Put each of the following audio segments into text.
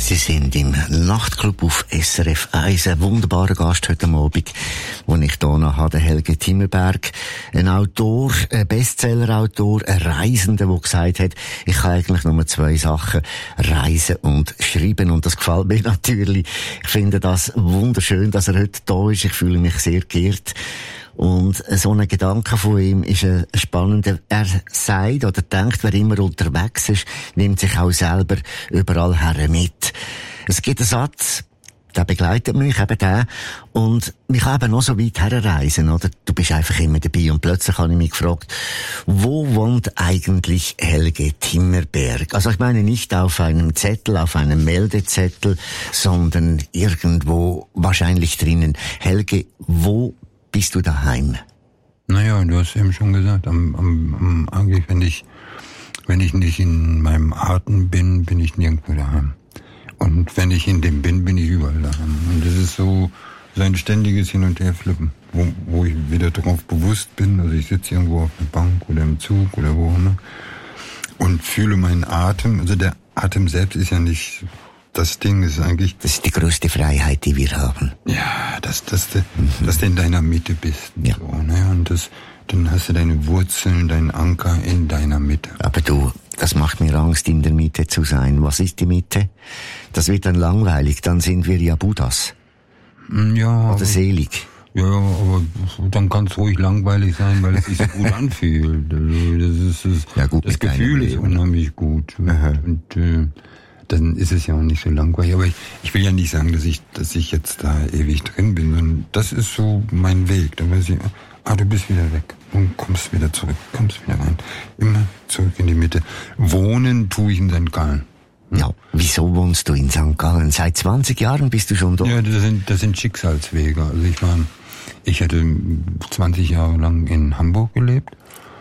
Sie sind im Nachtclub auf SRF 1. Ein wunderbarer Gast heute Abend, den ich hier noch habe, Helge Timmerberg. Ein Autor, ein Bestsellerautor, ein Reisender, der gesagt hat, ich kann eigentlich nur 2 Sachen, reisen und schreiben. Und das gefällt mir natürlich. Ich finde das wunderschön, dass er heute da ist. Ich fühle mich sehr geehrt. Und so ein Gedanke von ihm ist ein spannender. Er sagt oder denkt, wer immer unterwegs ist, nimmt sich auch selber überall her mit. Es gibt einen Satz, der begleitet mich, eben der. Und mich kann eben noch so weit herreisen, oder? Du bist einfach immer dabei. Und plötzlich habe ich mich gefragt, wo wohnt eigentlich Helge Timmerberg? Also ich meine nicht auf einem Zettel, auf einem Meldezettel, sondern irgendwo wahrscheinlich drinnen. Helge, wo bist du daheim? Naja, du hast eben schon gesagt, eigentlich, wenn ich nicht in meinem Atem bin, bin ich nirgendwo daheim. Und wenn ich in dem bin ich überall daheim. Und das ist so ein ständiges Hin- und Herflippen, wo ich wieder darauf bewusst bin. Also ich sitze irgendwo auf einer Bank oder im Zug oder wo immer und fühle meinen Atem. Also der Atem selbst ist ja nicht das Ding, ist eigentlich... Das ist die größte Freiheit, die wir haben. Ja, dass du in deiner Mitte bist. Ja. So, ne? Und dann hast du deine Wurzeln, deinen Anker in deiner Mitte. Aber du, das macht mir Angst, in der Mitte zu sein. Was ist die Mitte? Das wird dann langweilig, dann sind wir ja Buddhas. Ja. Oder selig. Ja, aber dann kann es ruhig langweilig sein, weil es sich so gut anfühlt. Also das Gefühl ist unheimlich gut. Und dann ist es ja auch nicht so langweilig. Aber ich will ja nicht sagen, dass ich jetzt da ewig drin bin, sondern das ist so mein Weg. Da weiß ich, du bist wieder weg und kommst wieder zurück, kommst wieder rein. Immer zurück in die Mitte. Wohnen tue ich in St. Gallen. Ja, wieso wohnst du in St. Gallen? Seit 20 Jahren bist du schon dort? Ja, das sind Schicksalswege. Also ich hatte 20 Jahre lang in Hamburg gelebt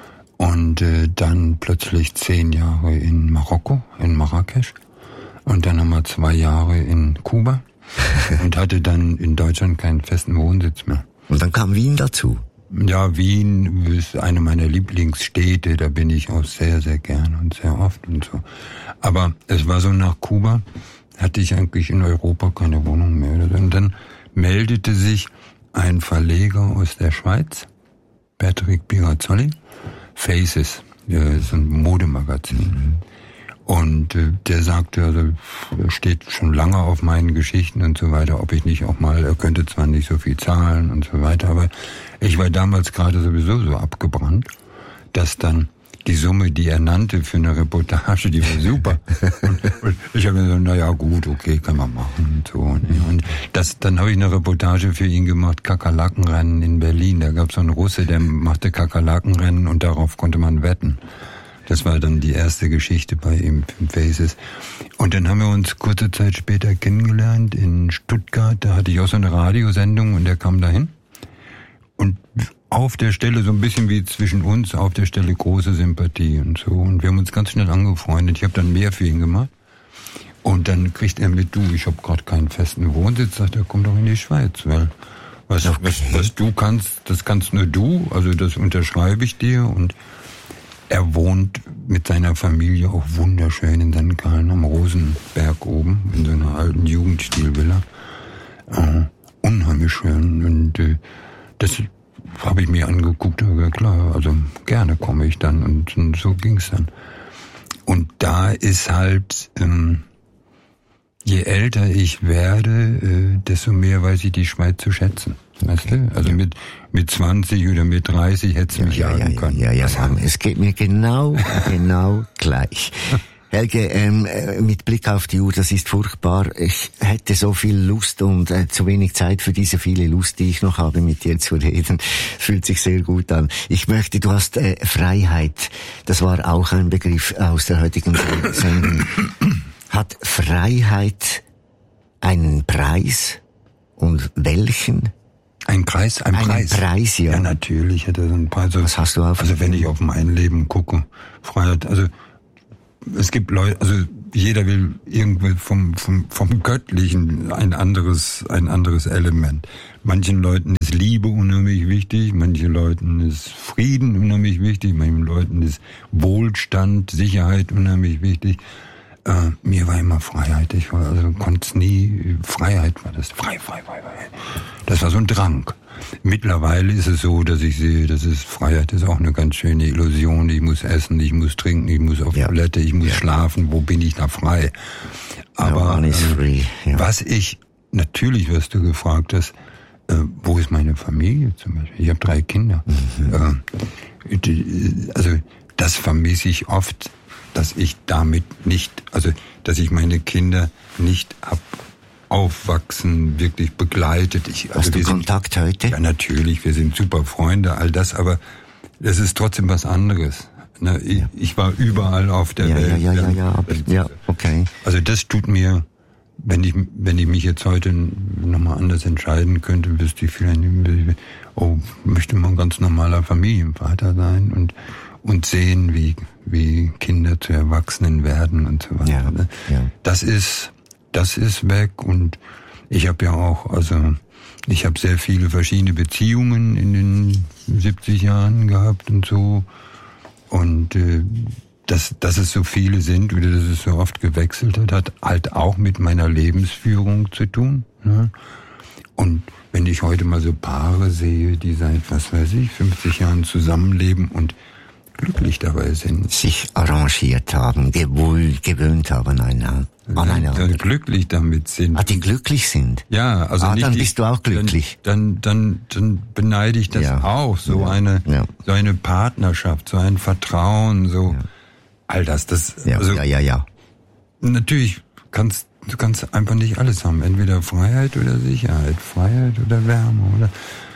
und dann plötzlich 10 Jahre in Marokko, in Marrakesch. Und dann nochmal 2 Jahre in Kuba und hatte dann in Deutschland keinen festen Wohnsitz mehr. Und dann kam Wien dazu? Ja, Wien ist eine meiner Lieblingsstädte, da bin ich auch sehr, sehr gern und sehr oft und so. Aber es war so, nach Kuba hatte ich eigentlich in Europa keine Wohnung mehr. Und dann meldete sich ein Verleger aus der Schweiz, Patrick Pirazzoli, Faces, so ein Modemagazin. Und der sagte, also er steht schon lange auf meinen Geschichten und so weiter, ob ich nicht auch mal, er könnte zwar nicht so viel zahlen und so weiter, aber ich war damals gerade sowieso so abgebrannt, dass dann die Summe, die er nannte für eine Reportage, die war super. und ich habe gesagt, naja gut, okay, kann man machen und so. Und dann habe ich eine Reportage für ihn gemacht, Kakerlakenrennen in Berlin. Da gab es so einen Russe, der machte Kakerlakenrennen und darauf konnte man wetten. Das war dann die erste Geschichte bei ihm im Faces. Und dann haben wir uns kurze Zeit später kennengelernt in Stuttgart. Da hatte ich auch so eine Radiosendung und er kam dahin. Und auf der Stelle, so ein bisschen wie zwischen uns, auf der Stelle große Sympathie und so. Und wir haben uns ganz schnell angefreundet. Ich habe dann mehr für ihn gemacht. Und dann kriegt er mit, ich habe gerade keinen festen Wohnsitz. Sagt er, komm doch in die Schweiz, weil was du kannst, das kannst nur du. Also das unterschreibe ich dir. Und er wohnt mit seiner Familie auch wunderschön in St. Gallen am Rosenberg oben, in so einer alten Jugendstilvilla. Unheimlich schön. Und das habe ich mir angeguckt, aber klar, also gerne komme ich dann. Und so ging's dann. Und da ist halt, je älter ich werde, desto mehr weiß ich die Schweiz zu schätzen. Weißt du? Also mit 20 oder mit 30 hätte es mich jagen können. Ja, es geht mir genau gleich. Helge, mit Blick auf die Uhr, das ist furchtbar. Ich hätte so viel Lust und zu wenig Zeit für diese viele Lust, die ich noch habe, mit dir zu reden. Fühlt sich sehr gut an. Ich möchte, du hast Freiheit. Das war auch ein Begriff aus der heutigen Sendung. Hat Freiheit einen Preis? Und welchen? Ein Preis? Ein Preis, ja. Ja, natürlich hat er so einen Preis. Was hast du auf? Also wenn ich auf mein Leben gucke, Freiheit, also es gibt Leute, also jeder will irgendwie vom Göttlichen ein anderes Element. Manchen Leuten ist Liebe unheimlich wichtig, manchen Leuten ist Frieden unheimlich wichtig, manchen Leuten ist Wohlstand, Sicherheit unheimlich wichtig. mir war immer Freiheit. Ich war, also konnte es nie, Freiheit war das, frei. Das war so ein Drang. Mittlerweile ist es so, dass ich sehe, Freiheit ist auch eine ganz schöne Illusion. Ich muss essen, ich muss trinken, ich muss auf Toilette, ich muss schlafen. Wo bin ich da frei? Aber was ich, natürlich wirst du gefragt, wo ist meine Familie zum Beispiel? Ich habe 3 Kinder. Also das vermisse ich oft, dass ich damit nicht, also dass ich meine Kinder nicht hab aufwachsen, wirklich begleitet. Hast du Kontakt heute? Ja, natürlich, wir sind super Freunde, all das, aber es ist trotzdem was anderes. Ich war überall auf der Welt. Ja, okay. Also das tut mir, wenn ich mich jetzt heute nochmal anders entscheiden könnte, wüsste ich vielleicht, möchte man ganz normaler Familienvater sein und sehen, wie Kinder zu Erwachsenen werden und so weiter. Ja. Das ist weg und ich habe ja auch, ich habe sehr viele verschiedene Beziehungen in den 70 Jahren gehabt und so und dass es so viele sind oder dass es so oft gewechselt hat halt auch mit meiner Lebensführung zu tun. Ne? Und wenn ich heute mal so Paare sehe, die seit, 50 Jahren zusammenleben und glücklich dabei sind. Sich arrangiert haben, gewöhnt haben aneinander. Glücklich damit sind. Die glücklich sind? Ja, also nicht dann bist du auch glücklich. Dann beneide ich das auch, so eine Partnerschaft, so ein Vertrauen, so all das. Ja. Natürlich du kannst einfach nicht alles haben, entweder Freiheit oder Sicherheit, Freiheit oder Wärme oder.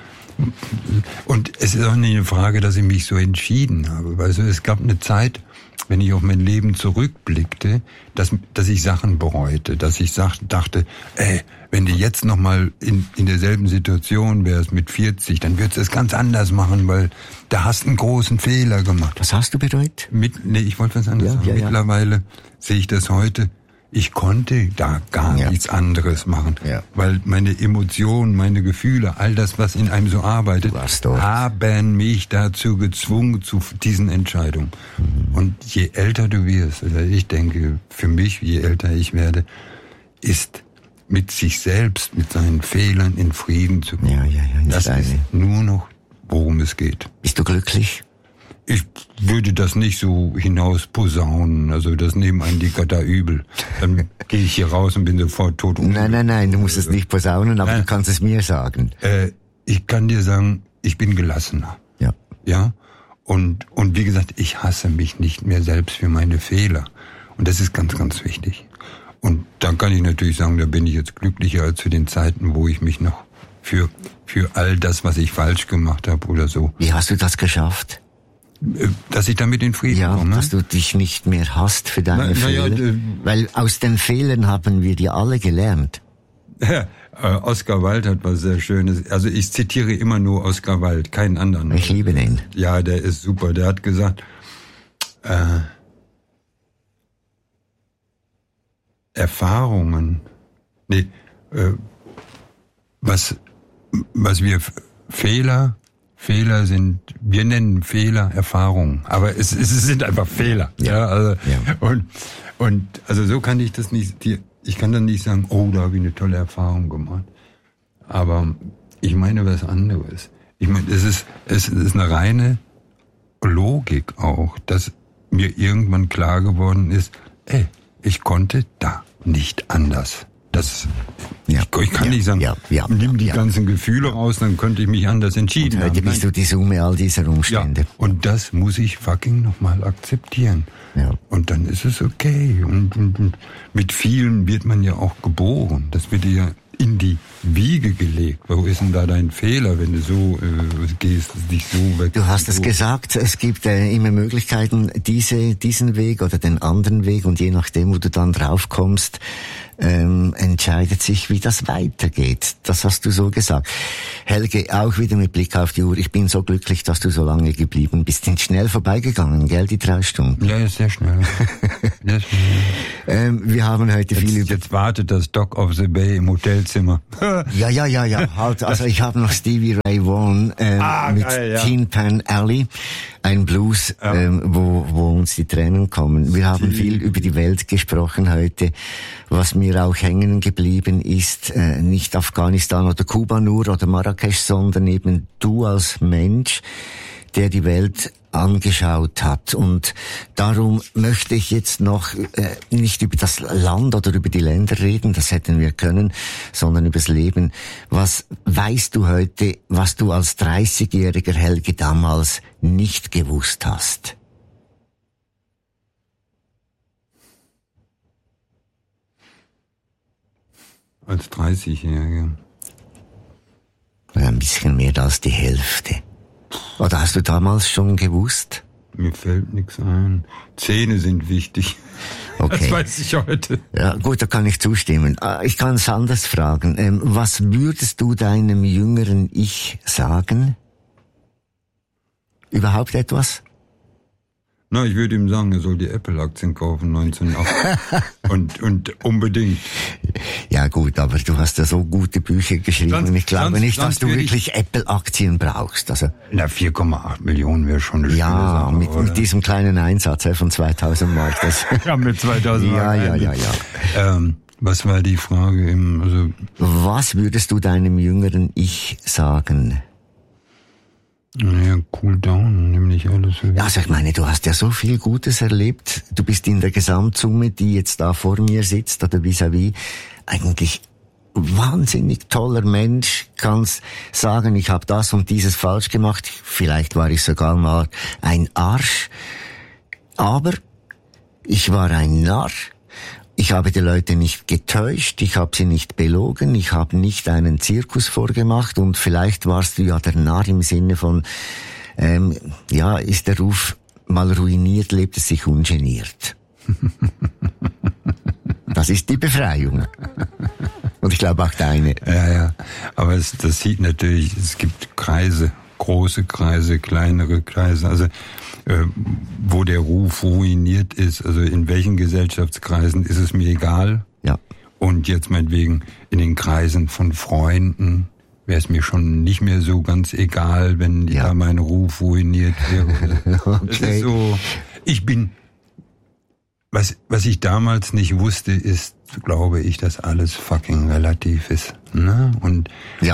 Und es ist auch nicht eine Frage, dass ich mich so entschieden habe. Weil es gab eine Zeit, wenn ich auf mein Leben zurückblickte, dass ich Sachen bereute, dass ich dachte, wenn du jetzt nochmal in derselben Situation wärst mit 40, dann würdest du es ganz anders machen, weil da hast du einen großen Fehler gemacht. Was hast du bereut? Ich wollte was anderes sagen. Mittlerweile sehe ich das heute. Ich konnte da gar nichts anderes machen, weil meine Emotionen, meine Gefühle, all das, was in einem so arbeitet, haben mich dazu gezwungen, zu diesen Entscheidungen. Und je älter du wirst, oder ich denke, für mich, je älter ich werde, ist mit sich selbst, mit seinen Fehlern in Frieden zu kommen. Das ist nur noch, worum es geht. Bist du glücklich? Ich würde das nicht so hinaus posaunen, also das nehmen einen die Götter übel. Dann gehe ich hier raus und bin sofort tot. Nein, du musst es nicht posaunen, aber du kannst es mir sagen. Ich kann dir sagen, ich bin gelassener. Ja? Und wie gesagt, ich hasse mich nicht mehr selbst für meine Fehler. Und das ist ganz, ganz wichtig. Und dann kann ich natürlich sagen, da bin ich jetzt glücklicher als zu den Zeiten, wo ich mich noch für all das, was ich falsch gemacht habe oder so. Wie hast du das geschafft? Dass ich damit in Frieden komme. Dass du dich nicht mehr hasst für deine Fehler. Weil aus den Fehlern haben wir die alle gelernt. Ja, Oscar Wilde hat was sehr Schönes. Also ich zitiere immer nur Oscar Wilde, keinen anderen. Ich liebe den. Ja, der ist super. Der hat gesagt, Erfahrungen, was wir Fehler sind, wir nennen Fehler Erfahrungen, aber es sind einfach Fehler. Und also so kann ich das nicht, ich kann dann nicht sagen, da habe ich eine tolle Erfahrung gemacht. Aber ich meine was anderes. Ich meine, es ist eine reine Logik auch, dass mir irgendwann klar geworden ist, ich konnte da nicht anders. Ich kann nicht sagen, nimm die ganzen Gefühle raus, dann könnte ich mich anders entschieden haben. Heute bist du die Summe all dieser Umstände. Ja, und das muss ich nochmal akzeptieren. Ja. Und dann ist es okay. Und mit vielen wird man ja auch geboren. Das wird ja in die Wiege gelegt. Wo ist denn da dein Fehler, wenn du so gehst, dich so weg? Du hast es gesagt, es gibt immer Möglichkeiten, diesen Weg oder den anderen Weg, und je nachdem, wo du dann drauf kommst, entscheidet sich, wie das weitergeht. Das hast du so gesagt. Helge, auch wieder mit Blick auf die Uhr. Ich bin so glücklich, dass du so lange geblieben bist. Sind schnell vorbeigegangen, gell, die 3 Stunden? Ja, sehr schnell. Sehr schnell. Wir haben heute viel über... Jetzt wartet das Dock of the Bay im Hotelzimmer. Ja. Halt, also ich habe noch Stevie Ray Vaughan mit geil, ja. Tin Pan Alley. Ein Blues, wo uns die Tränen kommen. Wir haben viel über die Welt gesprochen heute. Was mir auch hängen geblieben ist, nicht Afghanistan oder Kuba nur oder Marrakesch, sondern eben du als Mensch, der die Welt angeschaut hat. Und darum möchte ich jetzt noch nicht über das Land oder über die Länder reden, das hätten wir können, sondern über das Leben. Was weißt du heute, was du als 30-jähriger Helge damals nicht gewusst hast? Als 30-Jähriger? Ein bisschen mehr als die Hälfte. Oder hast du damals schon gewusst? Mir fällt nichts ein. Zähne sind wichtig. Okay. Das weiß ich heute. Ja, gut, da kann ich zustimmen. Ich kann es anders fragen. Was würdest du deinem jüngeren Ich sagen? Überhaupt etwas? Na, ich würde ihm sagen, er soll die Apple-Aktien kaufen 1980. und unbedingt. Ja gut, aber du hast ja so gute Bücher geschrieben und ich glaube nicht, dass du wirklich Apple-Aktien brauchst. Also, na, 4,8 Millionen wäre schon eine schöne Sache, mit diesem kleinen Einsatz von 2000 Mark. Das ja, mit 2000 Mark. Ja. Was war die Frage? Was würdest du deinem jüngeren Ich sagen? Ja, cool down, nämlich alles. Ja, also ich meine, du hast ja so viel Gutes erlebt. Du bist in der Gesamtsumme, die jetzt da vor mir sitzt, oder vis-à-vis, eigentlich wahnsinnig toller Mensch. Kannst sagen, ich habe das und dieses falsch gemacht. Vielleicht war ich sogar mal ein Arsch. Aber ich war ein Narr. Ich habe die Leute nicht getäuscht, ich habe sie nicht belogen, ich habe nicht einen Zirkus vorgemacht und vielleicht warst du ja der Narr im Sinne von, ist der Ruf mal ruiniert, lebt es sich ungeniert. Das ist die Befreiung. Und ich glaube auch deine. Ja, aber das sieht natürlich, es gibt Kreise, große Kreise, kleinere Kreise, also wo der Ruf ruiniert ist, also in welchen Gesellschaftskreisen ist es mir egal. Ja. Und jetzt meinetwegen in den Kreisen von Freunden wäre es mir schon nicht mehr so ganz egal, wenn da mein Ruf ruiniert wäre. Okay. Das ist so, was ich damals nicht wusste, ist, glaube ich, dass alles fucking relativ ist. Ne? Und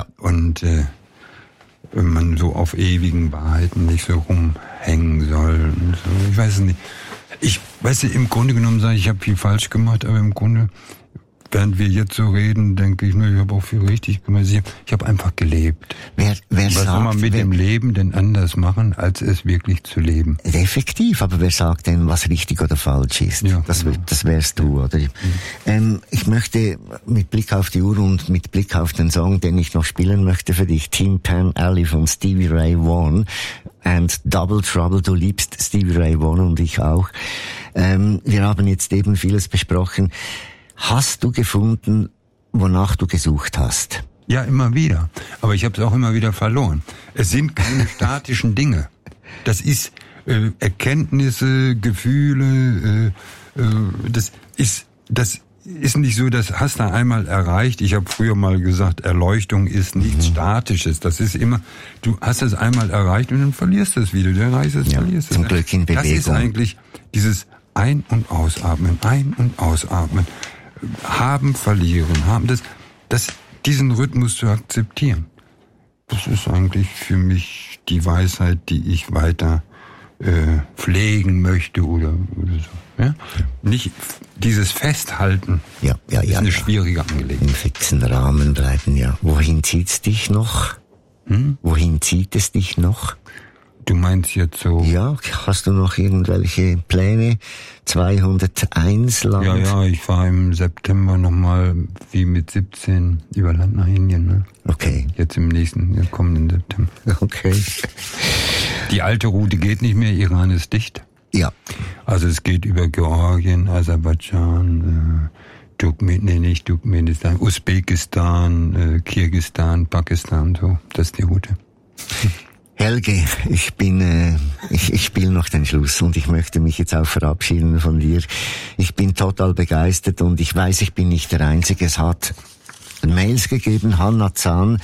wenn man so auf ewigen Wahrheiten nicht so rumhängen soll und so. Ich weiß es nicht. Im Grunde genommen sage ich habe viel falsch gemacht, aber im Grunde, während wir jetzt so reden, denke ich, ich habe auch viel richtig gemacht. Ich habe einfach gelebt. Was soll man mit dem Leben denn anders machen, als es wirklich zu leben? Effektiv, aber wer sagt denn, was richtig oder falsch ist? Ja, das wärst du, oder? Ich möchte mit Blick auf die Uhr und mit Blick auf den Song, den ich noch spielen möchte für dich, Tin Pan Alley von Stevie Ray Vaughan and Double Trouble. Du liebst Stevie Ray Vaughan und ich auch. Wir haben jetzt eben vieles besprochen. Hast du gefunden, wonach du gesucht hast? Ja, immer wieder. Aber ich habe es auch immer wieder verloren. Es sind keine statischen Dinge. Das ist Erkenntnisse, Gefühle. Das ist nicht so, das hast du einmal erreicht. Ich habe früher mal gesagt, Erleuchtung ist nichts Statisches. Das ist immer, du hast es einmal erreicht und dann verlierst du es wieder. Du erreichst es, verlierst es. Zum Glück in Bewegung. Das ist eigentlich dieses Ein- und Ausatmen, Ein- und Ausatmen. Haben, verlieren, haben, diesen Rhythmus zu akzeptieren. Das ist eigentlich für mich die Weisheit, die ich weiter pflegen möchte oder so. Ja? Nicht dieses Festhalten ist eine schwierige Angelegenheit. Im fixen Rahmen bleiben, ja. Wohin zieht's dich noch? Wohin zieht es dich noch? Du meinst jetzt so? Ja, hast du noch irgendwelche Pläne? 201 Land? Ja, ich fahre im September nochmal wie mit 17 über Land nach Indien. Ne? Okay. Jetzt im kommenden September. Okay. Die alte Route geht nicht mehr, Iran ist dicht. Ja. Also es geht über Georgien, Aserbaidschan, nicht Turkmenistan, Usbekistan, Kirgisistan, Pakistan, so, das ist die Route. Helge, ich spiele noch den Schluss und ich möchte mich jetzt auch verabschieden von dir. Ich bin total begeistert und ich weiß, ich bin nicht der Einzige. Es hat Mails gegeben. Hanna Zahn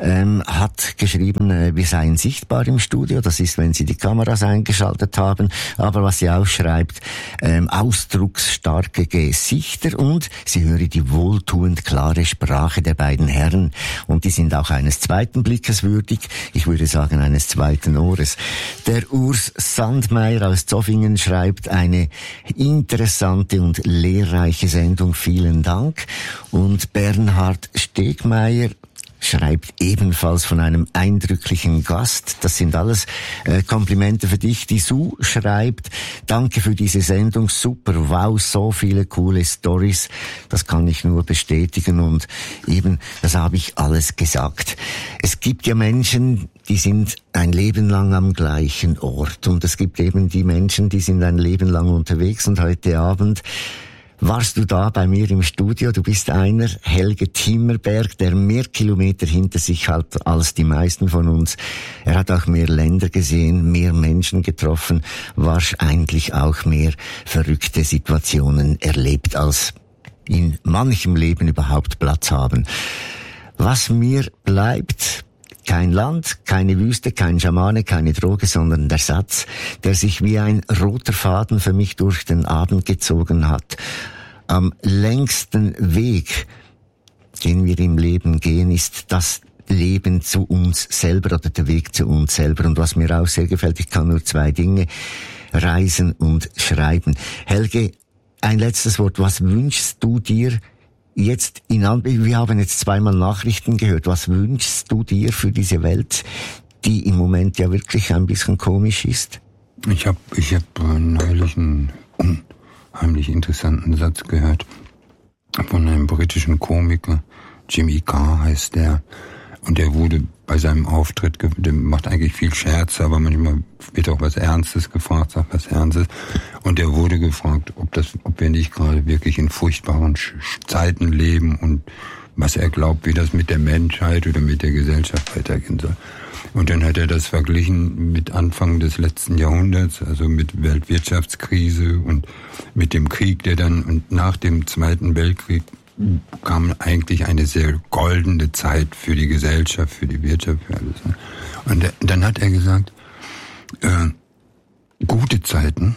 hat geschrieben, wir seien sichtbar im Studio. Das ist, wenn sie die Kameras eingeschaltet haben. Aber was sie auch schreibt, ausdrucksstarke Gesichter und sie höre die wohltuend klare Sprache der beiden Herren. Und die sind auch eines zweiten Blickes würdig. Ich würde sagen, eines zweiten Ohres. Der Urs Sandmeier aus Zoffingen schreibt, eine interessante und lehrreiche Sendung. Vielen Dank. Und Bernhard Stegmeier schreibt ebenfalls von einem eindrücklichen Gast. Das sind alles Komplimente für dich. Die Sue schreibt, danke für diese Sendung, super, wow, so viele coole Stories. Das kann ich nur bestätigen und eben, das habe ich alles gesagt. Es gibt ja Menschen, die sind ein Leben lang am gleichen Ort und es gibt eben die Menschen, die sind ein Leben lang unterwegs und heute Abend warst du da bei mir im Studio? Du bist einer, Helge Timmerberg, der mehr Kilometer hinter sich hat als die meisten von uns. Er hat auch mehr Länder gesehen, mehr Menschen getroffen, wahrscheinlich auch mehr verrückte Situationen erlebt, als in manchem Leben überhaupt Platz haben. Was mir bleibt, kein Land, keine Wüste, kein Schamane, keine Droge, sondern der Satz, der sich wie ein roter Faden für mich durch den Abend gezogen hat. Am längsten Weg, den wir im Leben gehen, ist das Leben zu uns selber oder der Weg zu uns selber. Und was mir auch sehr gefällt, ich kann nur zwei Dinge, reisen und schreiben. Helge, ein letztes Wort. Was wünschst du dir jetzt wir haben jetzt zweimal Nachrichten gehört. Was wünschst du dir für diese Welt, die im Moment ja wirklich ein bisschen komisch ist? Ich hab neulich einen unheimlich interessanten Satz gehört von einem britischen Komiker. Jimmy Carr heißt der. Und der wurde bei seinem Auftritt, der macht eigentlich viel Scherze, aber manchmal wird auch was Ernstes gefragt, sagt was Ernstes. Und der wurde gefragt, ob wir nicht gerade wirklich in furchtbaren Zeiten leben und was er glaubt, wie das mit der Menschheit oder mit der Gesellschaft weitergehen soll. Und dann hat er das verglichen mit Anfang des letzten Jahrhunderts, also mit Weltwirtschaftskrise und mit dem Krieg, der dann und nach dem Zweiten Weltkrieg kam eigentlich eine sehr goldene Zeit für die Gesellschaft, für die Wirtschaft, für alles. Und dann hat er gesagt, gute Zeiten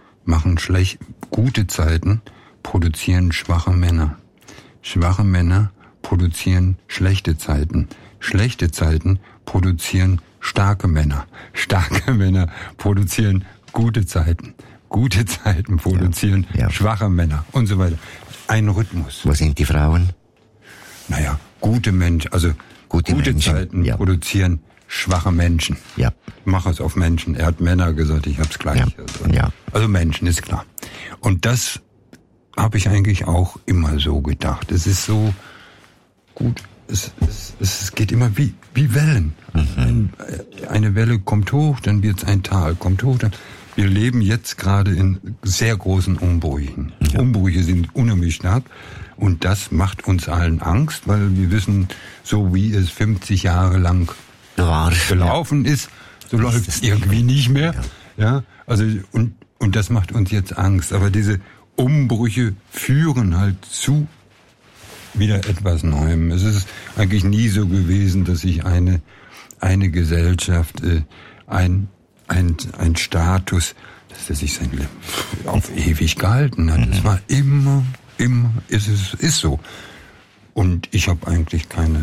produzieren schwache Männer. Schwache Männer produzieren schlechte Zeiten. Schlechte Zeiten produzieren starke Männer. Starke Männer produzieren gute Zeiten. Gute Zeiten produzieren schwache Männer und so weiter. Ein Rhythmus. Wo sind die Frauen? Naja, gute Menschen, also gute Zeiten produzieren schwache Menschen. Ja. Mach es auf Menschen. Er hat Männer gesagt, ich hab's gleich. Also Menschen, ist klar. Und das habe ich eigentlich auch immer so gedacht. Es ist so gut, es geht immer wie Wellen. Mhm. Eine Welle kommt hoch, dann wird's ein Tal, kommt hoch, dann... Wir leben jetzt gerade in sehr großen Umbrüchen. Ja. Umbrüche sind unheimlich stark und das macht uns allen Angst, weil wir wissen, so wie es 50 Jahre lang gelaufen ist, so läuft es irgendwie nicht mehr. Ja, also und das macht uns jetzt Angst. Aber diese Umbrüche führen halt zu wieder etwas Neuem. Es ist eigentlich nie so gewesen, dass sich eine Gesellschaft ein Status, dass er sich sein Leben auf ewig gehalten hat. Es war immer, ist so. Und ich habe eigentlich keine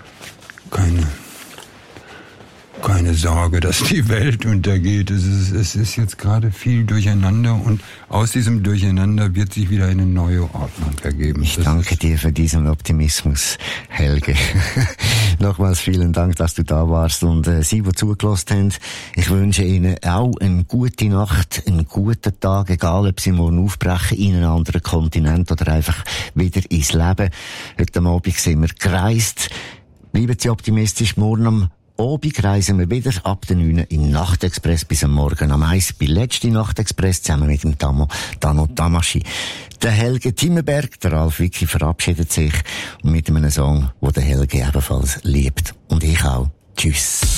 Sorge, dass die Welt untergeht. Es ist jetzt gerade viel Durcheinander und aus diesem Durcheinander wird sich wieder eine neue Ordnung ergeben. Ich danke dir für diesen Optimismus, Helge. Nochmals vielen Dank, dass du da warst und Sie, die zugelassen haben, ich wünsche Ihnen auch eine gute Nacht, einen guten Tag, egal ob Sie morgen aufbrechen in einen anderen Kontinent oder einfach wieder ins Leben. Heute Abend sind wir gereist. Bleiben Sie optimistisch, morgen Abend reisen wir wieder ab den 9 im Nachtexpress bis am Morgen am 1 bei letzte Nachtexpress zusammen mit dem Dano Tamaschi. Der Helge Timmerberg, der Ralf Wicki, verabschiedet sich mit einem Song, den der Helge ebenfalls liebt. Und ich auch. Tschüss.